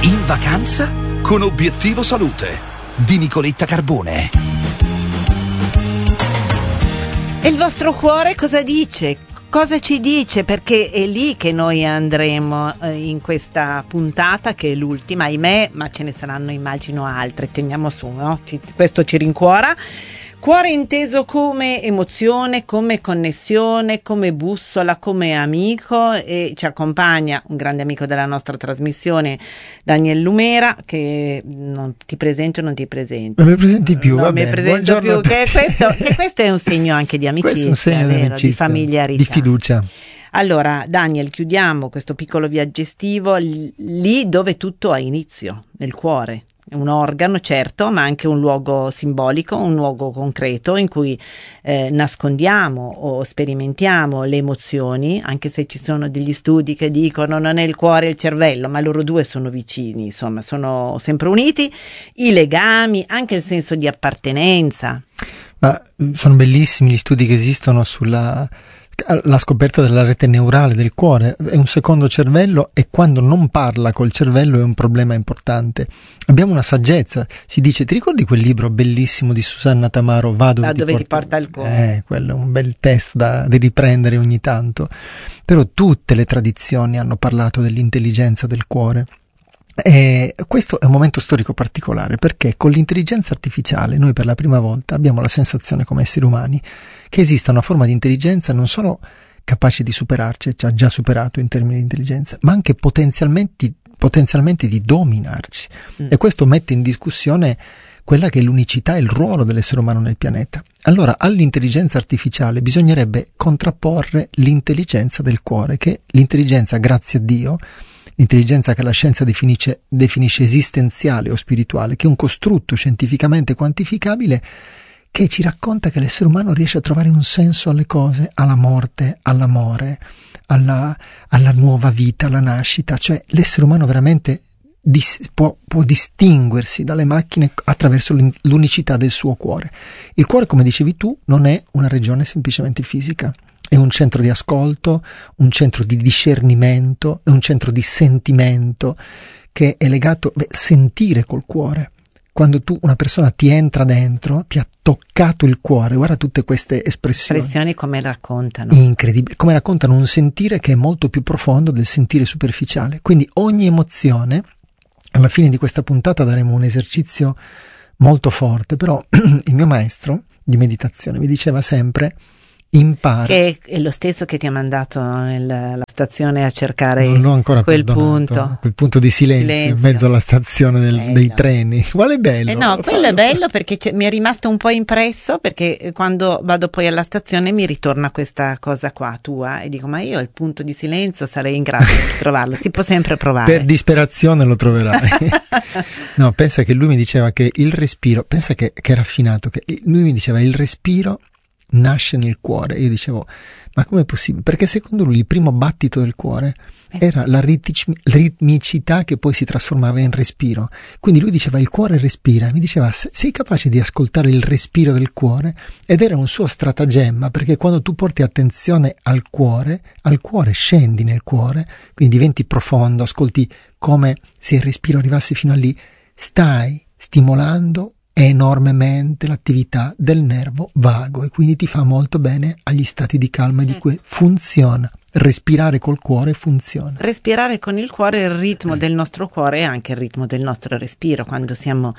In vacanza con Obiettivo Salute di Nicoletta Carbone. E il vostro cuore cosa dice? Cosa ci dice? Perché è lì che noi andremo in questa puntata, che è l'ultima, ahimè, ma ce ne saranno, immagino, altre. Teniamo su, no? Questo ci rincuora. Cuore inteso come emozione, come connessione, come bussola, come amico, e ci accompagna un grande amico della nostra trasmissione, Daniel Lumera, che non ti presento. Non mi presenti più, non mi presento più, che questo è un segno anche di amicizia, vero? Di familiarità, di fiducia. Allora, Daniel, chiudiamo questo piccolo viaggio estivo lì dove tutto ha inizio, nel cuore. È un organo, certo, ma anche un luogo simbolico, un luogo concreto in cui nascondiamo o sperimentiamo le emozioni, anche se ci sono degli studi che dicono non è il cuore e il cervello, ma loro due sono vicini, insomma, sono sempre uniti, i legami, anche il senso di appartenenza. Ma sono bellissimi gli studi che esistono sulla scoperta della rete neurale del cuore. È un secondo cervello, e quando non parla col cervello è un problema importante. Abbiamo una saggezza, si dice, ti ricordi quel libro bellissimo di Susanna Tamaro, Va dove ti porta il cuore? Quello è un bel testo da riprendere ogni tanto. Però tutte le tradizioni hanno parlato dell'intelligenza del cuore. E questo è un momento storico particolare, perché con l'intelligenza artificiale noi per la prima volta abbiamo la sensazione, come esseri umani, che esista una forma di intelligenza non solo capace di superarci, ci ha già superato in termini di intelligenza, ma anche potenzialmente di dominarci. E questo mette in discussione quella che è l'unicità e il ruolo dell'essere umano nel pianeta. Allora, all'intelligenza artificiale bisognerebbe contrapporre l'intelligenza del cuore, che è l'intelligenza, grazie a Dio, l'intelligenza che la scienza definisce esistenziale o spirituale, che è un costrutto scientificamente quantificabile che ci racconta che l'essere umano riesce a trovare un senso alle cose, alla morte, all'amore, alla nuova vita, alla nascita. Cioè l'essere umano veramente può distinguersi dalle macchine attraverso l'unicità del suo cuore. Il cuore, come dicevi tu, non è una regione semplicemente fisica. È un centro di ascolto, un centro di discernimento, è un centro di sentimento che è legato a sentire col cuore. Quando una persona ti entra dentro, ti ha toccato il cuore, guarda tutte queste espressioni come raccontano. Incredibile, come raccontano un sentire che è molto più profondo del sentire superficiale. Quindi ogni emozione, alla fine di questa puntata daremo un esercizio molto forte, però il mio maestro di meditazione mi diceva sempre: impara. Che è lo stesso che ti ha mandato nella stazione a cercare quel punto di silenzio in mezzo alla stazione dei treni. Quale bello? No, quello è bello perché mi è rimasto un po' impresso, perché quando vado poi alla stazione mi ritorna questa cosa qua tua e dico: ma io il punto di silenzio sarei in grado di trovarlo, si può sempre provare. Per disperazione lo troverai. No, pensa che lui mi diceva che il respiro, pensa che raffinato, che lui mi diceva il respiro nasce nel cuore. Io dicevo: ma com'è possibile? Perché secondo lui il primo battito del cuore era la ritmicità che poi si trasformava in respiro. Quindi lui diceva: il cuore respira. Mi diceva: sei capace di ascoltare il respiro del cuore? Ed era un suo stratagemma, perché quando tu porti attenzione al cuore scendi nel cuore, quindi diventi profondo, ascolti come se il respiro arrivasse fino a lì, stai stimolando enormemente l'attività del nervo vago, e quindi ti fa molto bene agli stati di calma di cui funziona. Respirare col cuore funziona. Respirare con il cuore è il ritmo del nostro cuore e anche il ritmo del nostro respiro quando siamo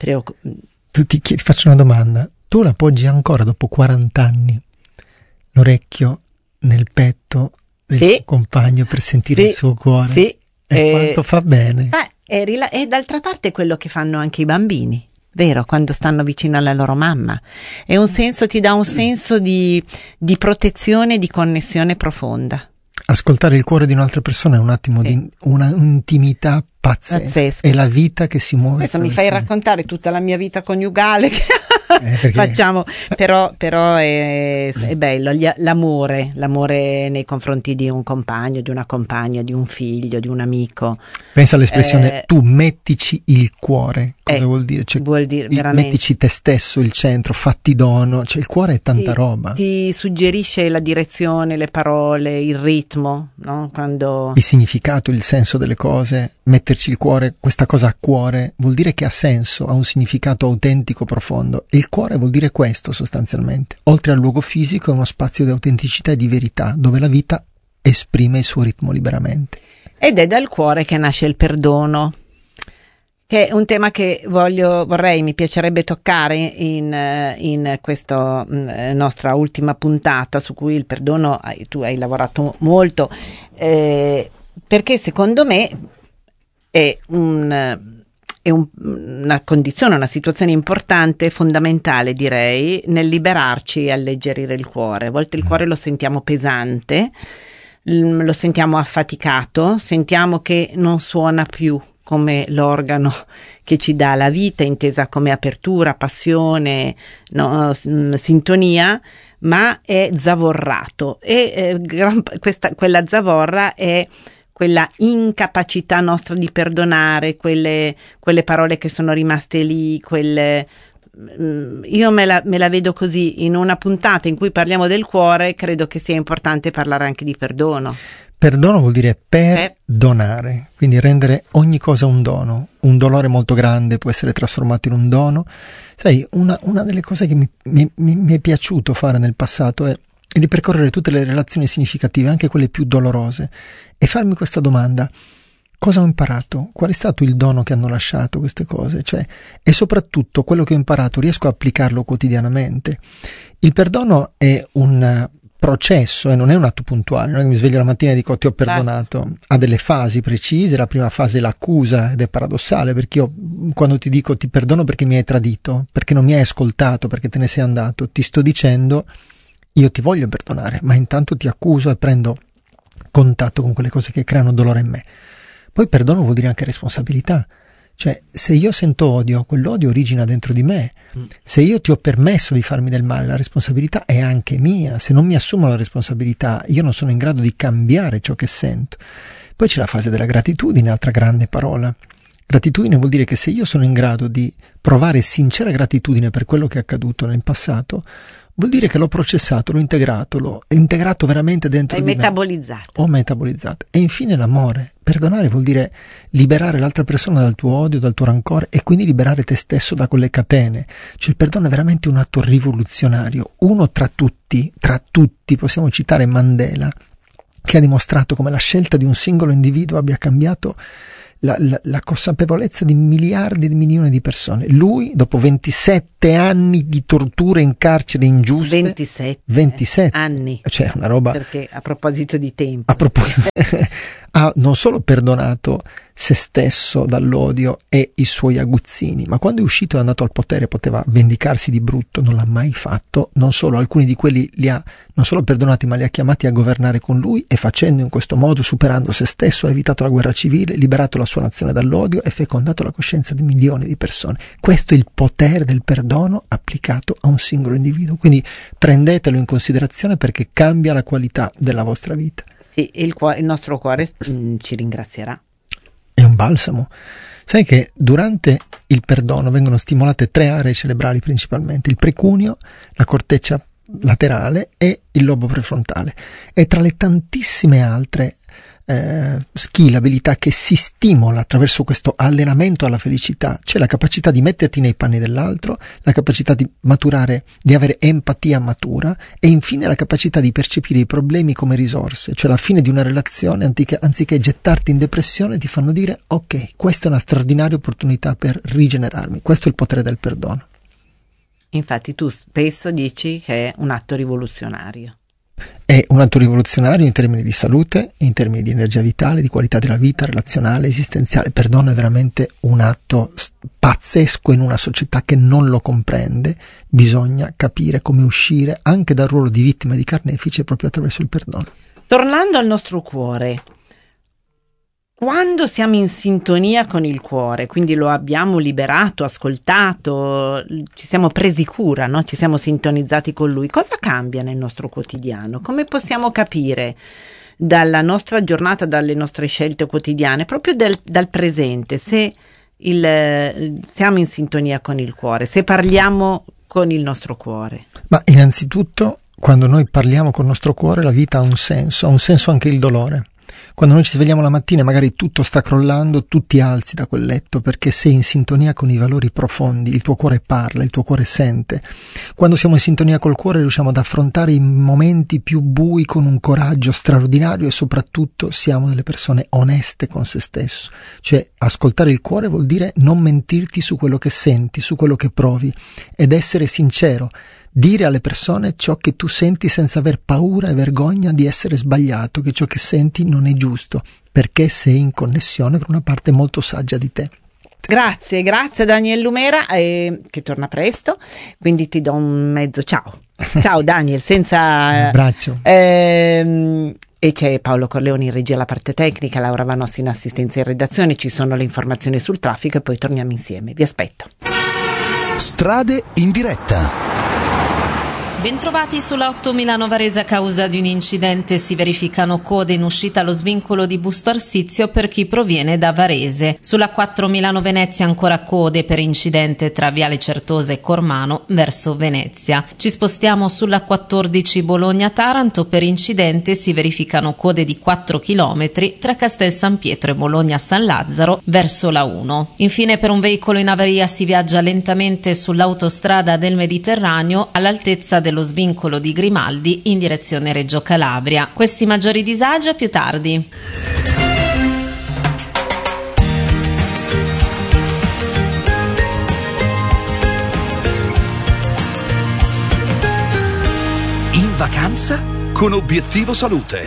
Ti faccio una domanda: tu l'appoggi ancora dopo 40 anni l'orecchio nel petto del tuo compagno per sentire il suo cuore? Sì. E quanto fa bene? E d'altra parte è quello che fanno anche i bambini, vero? Quando stanno vicino alla loro mamma. È un senso, ti dà un senso di protezione, di connessione profonda. Ascoltare il cuore di un'altra persona è un attimo di una intimità pazzesca. È la vita che si muove. Adesso mi fai raccontare tutta la mia vita coniugale. facciamo, però è bello l'amore nei confronti di un compagno, di una compagna, di un figlio, di un amico. Pensa all'espressione tu mettici il cuore, cosa vuol dire? Cioè, vuol dire veramente mettici te stesso il centro, fatti dono, cioè il cuore è tanta roba. Ti suggerisce la direzione, le parole, il ritmo, no? Quando il significato, il senso delle cose, metterci il cuore, questa cosa a cuore vuol dire che ha senso, ha un significato autentico, profondo. E il cuore vuol dire questo sostanzialmente. Oltre al luogo fisico è uno spazio di autenticità e di verità, dove la vita esprime il suo ritmo liberamente. Ed è dal cuore che nasce il perdono, che è un tema che mi piacerebbe toccare in questa nostra ultima puntata, su cui il perdono tu hai lavorato molto, perché secondo me è una condizione, una situazione importante, fondamentale direi, nel liberarci e alleggerire il cuore. A volte il cuore lo sentiamo pesante, lo sentiamo affaticato, sentiamo che non suona più come l'organo che ci dà la vita, intesa come apertura, passione, no, sintonia, ma è zavorrato e quella zavorra è quella incapacità nostra di perdonare, quelle parole che sono rimaste lì, io me la vedo così. In una puntata in cui parliamo del cuore, credo che sia importante parlare anche di perdono. Perdono vuol dire perdonare, quindi rendere ogni cosa un dono. Un dolore molto grande può essere trasformato in un dono. Sai, una delle cose che mi è piaciuto fare nel passato è ripercorrere tutte le relazioni significative, anche quelle più dolorose, e farmi questa domanda: cosa ho imparato? Qual è stato il dono che hanno lasciato queste cose? Cioè, e soprattutto quello che ho imparato riesco a applicarlo quotidianamente? Il perdono è un processo e non è un atto puntuale, non è che mi sveglio la mattina e dico ti ho perdonato. Ha delle fasi precise. La prima fase è l'accusa, ed è paradossale, perché io quando ti dico ti perdono perché mi hai tradito, perché non mi hai ascoltato, perché te ne sei andato, ti sto dicendo io ti voglio perdonare, ma intanto ti accuso e prendo contatto con quelle cose che creano dolore in me. Poi perdono vuol dire anche responsabilità. Cioè, se io sento odio, quell'odio origina dentro di me. Se io ti ho permesso di farmi del male, la responsabilità è anche mia. Se non mi assumo la responsabilità, io non sono in grado di cambiare ciò che sento. Poi c'è la fase della gratitudine, altra grande parola. Gratitudine vuol dire che se io sono in grado di provare sincera gratitudine per quello che è accaduto nel passato, vuol dire che l'ho processato, l'ho integrato veramente dentro di me. Ho metabolizzato. E infine l'amore. Perdonare vuol dire liberare l'altra persona dal tuo odio, dal tuo rancore, e quindi liberare te stesso da quelle catene. Cioè il perdono è veramente un atto rivoluzionario. Uno tra tutti, possiamo citare Mandela, che ha dimostrato come la scelta di un singolo individuo abbia cambiato la consapevolezza di miliardi di milioni di persone. Lui, dopo 27 anni di torture in carcere ingiuste, 27 anni, cioè una roba, perché a proposito di tempo, ha non solo perdonato se stesso dall'odio e i suoi aguzzini, ma quando è uscito e è andato al potere poteva vendicarsi di brutto, non l'ha mai fatto. Non solo, alcuni di quelli li ha non solo perdonati, ma li ha chiamati a governare con lui, e facendo in questo modo, superando se stesso, ha evitato la guerra civile, liberato la sua nazione dall'odio e fecondato la coscienza di milioni di persone. Questo è il potere del perdono applicato a un singolo individuo, quindi prendetelo in considerazione perché cambia la qualità della vostra vita. Sì, il nostro cuore ci ringrazierà. È un balsamo. Sai che durante il perdono vengono stimolate 3 aree cerebrali principalmente: il precuneo, la corteccia laterale e il lobo prefrontale, e tra le tantissime altre skill, abilità che si stimola attraverso questo allenamento alla felicità c'è la capacità di metterti nei panni dell'altro, la capacità di maturare, di avere empatia matura, e infine la capacità di percepire i problemi come risorse. Cioè alla fine di una relazione, anziché gettarti in depressione, ti fanno dire ok, questa è una straordinaria opportunità per rigenerarmi. Questo è il potere del perdono. Infatti tu spesso dici che è un atto rivoluzionario. È un atto rivoluzionario in termini di salute, in termini di energia vitale, di qualità della vita, relazionale, esistenziale. Perdono è veramente un atto pazzesco in una società che non lo comprende. Bisogna capire come uscire anche dal ruolo di vittima e di carnefice proprio attraverso il perdono. Tornando al nostro cuore, Quando siamo in sintonia con il cuore, quindi lo abbiamo liberato, ascoltato, ci siamo presi cura, no? Ci siamo sintonizzati con lui, cosa cambia nel nostro quotidiano? Come possiamo capire dalla nostra giornata, dalle nostre scelte quotidiane, proprio dal presente, se siamo in sintonia con il cuore, se parliamo con il nostro cuore? Ma innanzitutto, quando noi parliamo con il nostro cuore, la vita ha un senso anche il dolore. Quando noi ci svegliamo la mattina e magari tutto sta crollando, tu ti alzi da quel letto perché sei in sintonia con i valori profondi, il tuo cuore parla, il tuo cuore sente. Quando siamo in sintonia col cuore riusciamo ad affrontare i momenti più bui con un coraggio straordinario e soprattutto siamo delle persone oneste con se stesso. Cioè, ascoltare il cuore vuol dire non mentirti su quello che senti, su quello che provi ed essere sincero. Dire alle persone ciò che tu senti senza aver paura e vergogna di essere sbagliato, che ciò che senti non è giusto, perché sei in connessione con una parte molto saggia di te. Grazie a Daniel Lumera, che torna presto, quindi ti do un mezzo ciao. Ciao Daniel, senza... Un abbraccio. E c'è Paolo Corleoni in regia alla parte tecnica, Laura Vanossi in assistenza e in redazione, ci sono le informazioni sul traffico e poi torniamo insieme. Vi aspetto. Strade in diretta. Bentrovati sulla 8 Milano-Varese. A causa di un incidente si verificano code in uscita allo svincolo di Busto Arsizio per chi proviene da Varese. Sulla 4 Milano-Venezia ancora code per incidente tra Viale Certosa e Cormano verso Venezia. Ci spostiamo sulla 14 Bologna-Taranto. Per incidente si verificano code di 4 km tra Castel San Pietro e Bologna-San Lazzaro verso la 1. Infine, per un veicolo in avaria si viaggia lentamente sull'autostrada del Mediterraneo all'altezza dello svincolo di Grimaldi in direzione Reggio Calabria. Questi maggiori disagi a più tardi. In vacanza con Obiettivo Salute.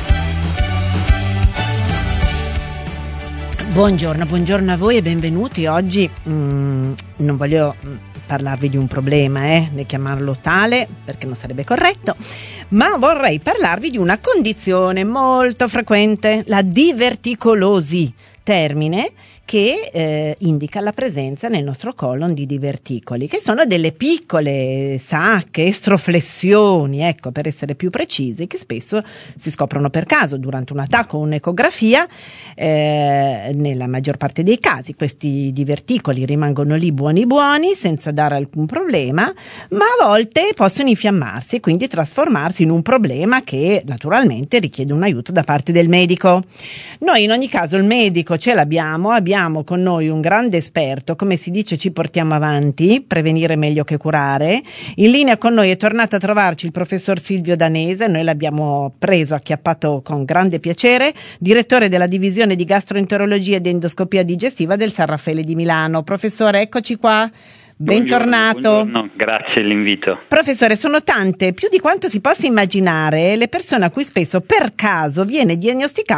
Buongiorno a voi e benvenuti. Oggi non voglio parlarvi di un problema, né chiamarlo tale perché non sarebbe corretto, ma vorrei parlarvi di una condizione molto frequente, la diverticolosi, termine che indica la presenza nel nostro colon di diverticoli, che sono delle piccole sacche, estroflessioni, ecco, per essere più precisi, che spesso si scoprono per caso durante un attacco o un'ecografia. Nella maggior parte dei casi questi diverticoli rimangono lì buoni senza dare alcun problema, ma a volte possono infiammarsi e quindi trasformarsi in un problema che naturalmente richiede un aiuto da parte del medico. Noi in ogni caso il medico ce l'abbiamo con noi un grande esperto, come si dice ci portiamo avanti, prevenire meglio che curare. In linea con noi è tornato a trovarci il professor Silvio Danese, noi l'abbiamo preso, acchiappato con grande piacere, direttore della divisione di gastroenterologia ed endoscopia digestiva del San Raffaele di Milano. Professore, eccoci qua. Bentornato. Buongiorno, grazie dell'invito. Professore, sono tante, più di quanto si possa immaginare, le persone a cui spesso per caso viene diagnosticato